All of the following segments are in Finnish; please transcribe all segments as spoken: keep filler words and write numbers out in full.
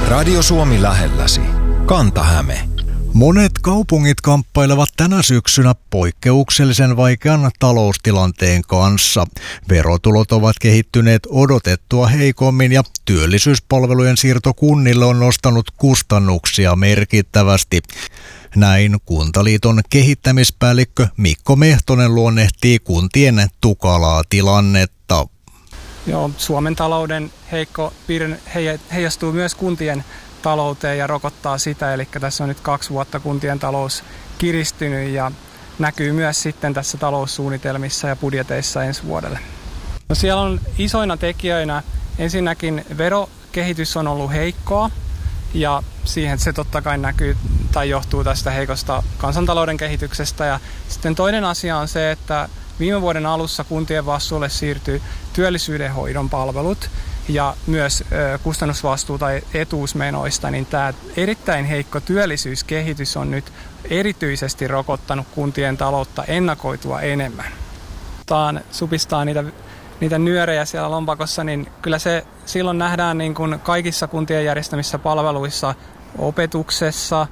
Radio Suomi lähelläsi. Kanta-Häme. Monet kaupungit kamppailevat tänä syksynä poikkeuksellisen vaikean taloustilanteen kanssa. Verotulot ovat kehittyneet odotettua heikommin ja työllisyyspalvelujen siirto kunnille on nostanut kustannuksia merkittävästi. Näin Kuntaliiton kehittämispäällikkö Mikko Mehtonen luonnehtii kuntien tukalaa tilannetta. Joo, Suomen talouden heikko piirre heijastuu myös kuntien talouteen ja rokottaa sitä, eli tässä on nyt kaksi vuotta kuntien talous kiristynyt ja näkyy myös sitten tässä taloussuunnitelmissa ja budjeteissa ensi vuodelle. No siellä on isoina tekijöinä ensinnäkin verokehitys on ollut heikkoa ja siihen se totta kai näkyy tai johtuu tästä heikosta kansantalouden kehityksestä. Ja sitten toinen asia on se, että viime vuoden alussa kuntien vastuulle siirtyi työllisyydenhoidon palvelut ja myös kustannusvastuu tai etuusmenoista, niin tämä erittäin heikko työllisyyskehitys on nyt erityisesti rokottanut kuntien taloutta ennakoitua enemmän. Tämä supistaa niitä, niitä nyörejä siellä lompakossa, niin kyllä se silloin nähdään niin kuin kaikissa kuntien järjestämissä palveluissa, opetuksessa,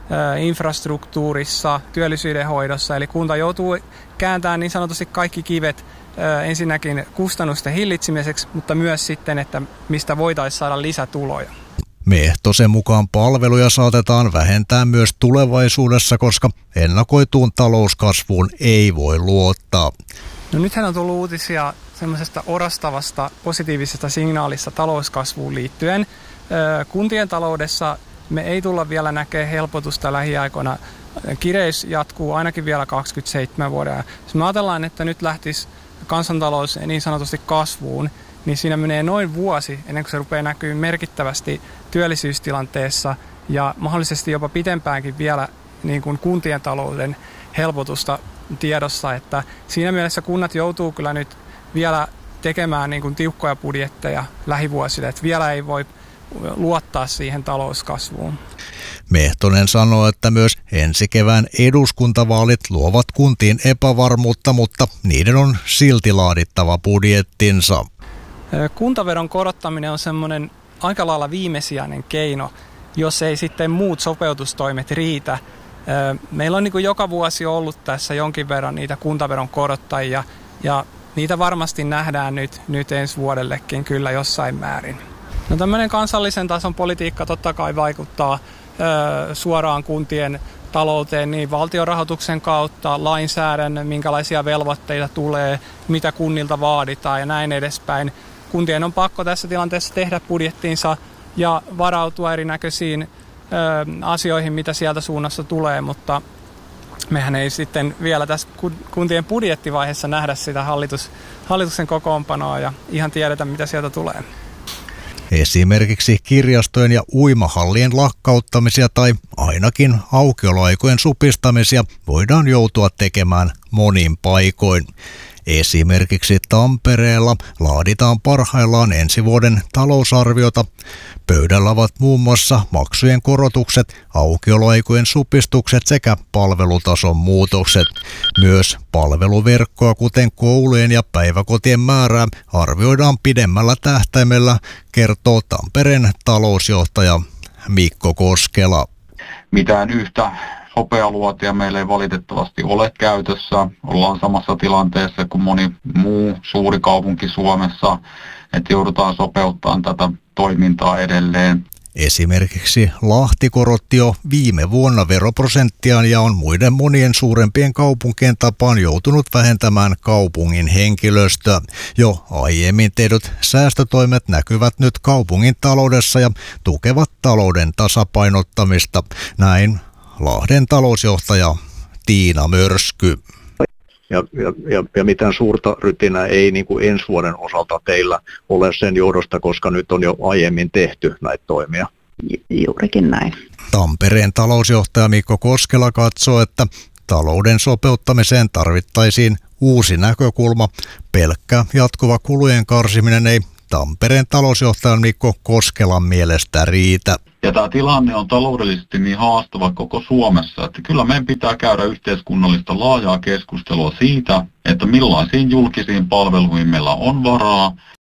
infrastruktuurissa, työllisyydenhoidossa, eli kunta joutuu kääntämään niin sanotusti kaikki kivet ensinnäkin kustannusten hillitsemiseksi, mutta myös sitten, että mistä voitaisiin saada lisätuloja. Mehtosen mukaan palveluja saatetaan vähentää myös tulevaisuudessa, koska ennakoituun talouskasvuun ei voi luottaa. No nythän on tullut uutisia semmoisesta orastavasta positiivisesta signaalista talouskasvuun liittyen. Kuntien taloudessa me ei tulla vielä näkemään helpotusta lähiaikoina. Kireys jatkuu ainakin vielä kaksikymmentäseitsemän vuoden. Jos me ajatellaan, että nyt lähtisi kansantalous niin sanotusti kasvuun, niin siinä menee noin vuosi ennen kuin se rupeaa näkyy merkittävästi työllisyystilanteessa ja mahdollisesti jopa pitempäänkin vielä niin kuin kuntien talouden helpotusta tiedossa. Että siinä mielessä kunnat joutuu kyllä nyt vielä tekemään niin kuin tiukkoja budjetteja lähivuosille, että vielä ei voi luottaa siihen talouskasvuun. Mehtonen sanoo, että myös ensi kevään eduskuntavaalit luovat kuntiin epävarmuutta, mutta niiden on silti laadittava budjettinsa. Kuntaveron korottaminen on semmoinen aika lailla viimesijainen keino, jos ei sitten muut sopeutustoimet riitä. Meillä on niin kuin joka vuosi ollut tässä jonkin verran niitä kuntaveron korottajia ja niitä varmasti nähdään nyt, nyt ensi vuodellekin kyllä jossain määrin. No tämmöinen kansallisen tason politiikka totta kai vaikuttaa ö, suoraan kuntien talouteen niin valtion rahoituksen kautta, lainsäädännön, minkälaisia velvoitteita tulee, mitä kunnilta vaaditaan ja näin edespäin. Kuntien on pakko tässä tilanteessa tehdä budjettiinsa ja varautua erinäköisiin ö, asioihin, mitä sieltä suunnasta tulee, mutta mehän ei sitten vielä tässä kuntien budjettivaiheessa nähdä sitä hallitus, hallituksen kokoonpanoa ja ihan tiedetä, mitä sieltä tulee. Esimerkiksi kirjastojen ja uimahallien lakkauttamisia tai ainakin aukioloaikojen supistamisia voidaan joutua tekemään monin paikoin. Esimerkiksi Tampereella laaditaan parhaillaan ensi vuoden talousarviota. Pöydällä ovat muun muassa maksujen korotukset, aukioloaikojen supistukset sekä palvelutason muutokset. Myös palveluverkkoa, kuten koulujen ja päiväkotien määrää, arvioidaan pidemmällä tähtäimellä, kertoo Tampereen talousjohtaja Mikko Koskela. Mitään yhtä hopealuotia meillä ei valitettavasti ole käytössä. Ollaan samassa tilanteessa kuin moni muu suuri kaupunki Suomessa, että joudutaan sopeuttamaan tätä toimintaa edelleen. Esimerkiksi Lahti korotti jo viime vuonna veroprosenttiaan ja on muiden monien suurempien kaupunkien tapaan joutunut vähentämään kaupungin henkilöstöä. Jo aiemmin tehdyt säästötoimet näkyvät nyt kaupungin taloudessa ja tukevat talouden tasapainottamista. Näin Lahden talousjohtaja Tiina Mörsky. Ja, ja, ja, ja mitään suurta rytinää ei niin kuin ensi vuoden osalta teillä ole sen johdosta, koska nyt on jo aiemmin tehty näitä toimia. Juurikin näin. Tampereen talousjohtaja Mikko Koskela katsoo, että talouden sopeuttamiseen tarvittaisiin uusi näkökulma. Pelkkä jatkuva kulujen karsiminen ei Tampereen talousjohtajan Mikko Koskelan mielestä riitä. Ja tämä tilanne on taloudellisesti niin haastava koko Suomessa, että kyllä meidän pitää käydä yhteiskunnallista laajaa keskustelua siitä, että millaisiin julkisiin palveluihin meillä on varaa